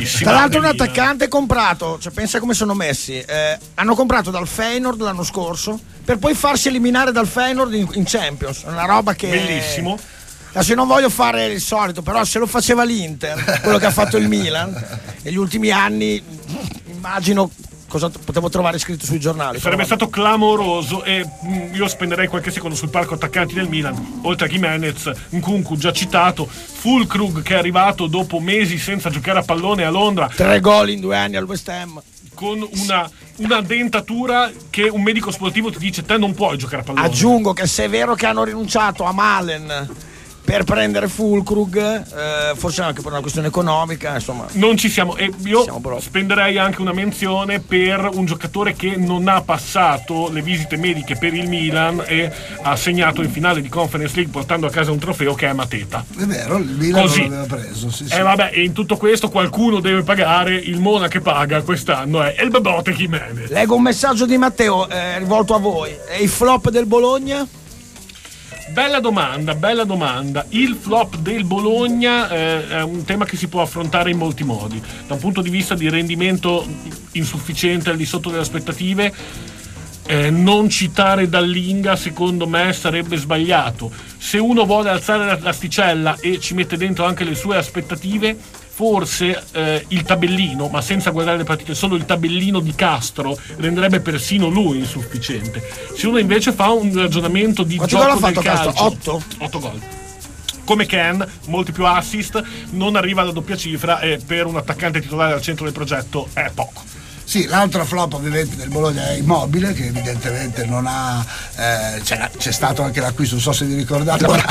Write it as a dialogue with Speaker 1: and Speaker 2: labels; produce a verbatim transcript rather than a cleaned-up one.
Speaker 1: Tra l'altro un attaccante comprato, cioè pensa come sono messi, eh, hanno comprato dal Feyenoord l'anno scorso per poi farsi eliminare dal Feyenoord in, in Champions, una roba che
Speaker 2: bellissimo.
Speaker 1: Adesso non voglio fare il solito, però se lo faceva l'Inter, quello che ha fatto il Milan negli ultimi anni, immagino cosa potevo trovare scritto sui giornali.
Speaker 2: Sarebbe stato clamoroso e mh, io spenderei qualche secondo sul parco attaccanti del Milan, oltre a Gimenez, Nkunku già citato, Füllkrug che è arrivato dopo mesi senza giocare a pallone a Londra,
Speaker 1: tre gol in due anni al West Ham,
Speaker 2: con una, una dentatura che un medico sportivo ti dice te non puoi giocare a pallone.
Speaker 1: Aggiungo che se è vero che hanno rinunciato a Malen per prendere Füllkrug, eh, forse anche per una questione economica, insomma
Speaker 2: non ci siamo, e io spenderei anche una menzione per un giocatore che non ha passato le visite mediche per il Milan e ha segnato in finale di Conference League portando a casa un trofeo, che è Mateta.
Speaker 3: È vero, il Milan
Speaker 2: Così.
Speaker 3: non l'aveva preso, sì,
Speaker 2: E
Speaker 3: sì.
Speaker 2: eh, vabbè, e in tutto questo qualcuno deve pagare, il Mona che paga quest'anno è El Bebote Jimenez.
Speaker 1: Leggo un messaggio di Matteo eh, rivolto a voi. E i flop del Bologna?
Speaker 2: Bella domanda, bella domanda. Il flop del Bologna eh, è un tema che si può affrontare in molti modi. Da un punto di vista di rendimento insufficiente, al di sotto delle aspettative, eh, non citare Dallinga secondo me sarebbe sbagliato. Se uno vuole alzare l'asticella e ci mette dentro anche le sue aspettative, forse eh, il tabellino, ma senza guardare le partite, solo il tabellino di Castro renderebbe persino lui insufficiente. Se uno invece fa un ragionamento di
Speaker 1: quanti
Speaker 2: gioco
Speaker 1: gol ha fatto
Speaker 2: del calcio,
Speaker 1: Castro? otto?
Speaker 2: otto gol. Come Ken, molti più assist, non arriva alla doppia cifra e per un attaccante titolare al centro del progetto è poco.
Speaker 3: Sì, l'altro flop ovviamente del Bologna è Immobile, che evidentemente non ha eh, c'è, c'è stato anche l'acquisto, non so se vi ricordate,